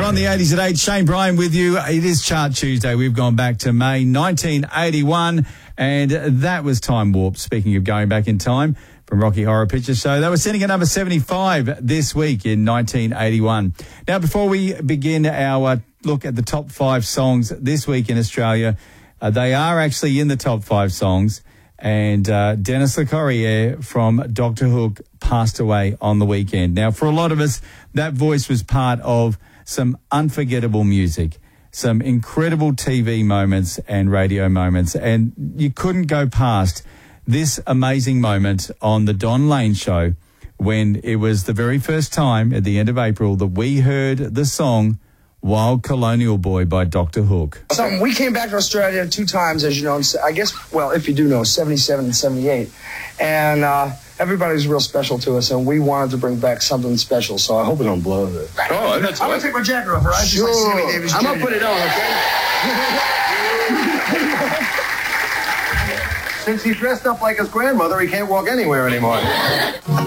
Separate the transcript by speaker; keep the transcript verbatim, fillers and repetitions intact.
Speaker 1: on the eighties at eight. Shane Bryan with you. It is Chart Tuesday. We've gone back to May nineteen eighty-one, and that was Time Warp. Speaking of going back in time, from Rocky Horror Picture Show. They were sitting at number seventy-five this week in nineteen eighty-one. Now, before we begin our uh, look at the top five songs this week in Australia, uh, they are actually in the top five songs. And uh, Dennis LeCorrier from Doctor Hook passed away on the weekend. Now, for a lot of us, that voice was part of some unforgettable music, some incredible T V moments and radio moments. And you couldn't go past this amazing moment on the Don Lane Show when it was the very first time at the end of April that we heard the song Wild Colonial Boy by Doctor Hook.
Speaker 2: Something, we came back to Australia two times, as you know, I guess, well, if you do know, seventy-seven and seventy-eight. And uh, everybody was real special to us, and we wanted to bring back something special, so I hope we don't blow it.
Speaker 3: Oh, that's
Speaker 2: I'm going to take my jacket off, right?
Speaker 3: Sure.
Speaker 2: Just like Sammy Davis
Speaker 3: I'm going to put it on, okay? Since he dressed up like his grandmother, he can't walk anywhere anymore.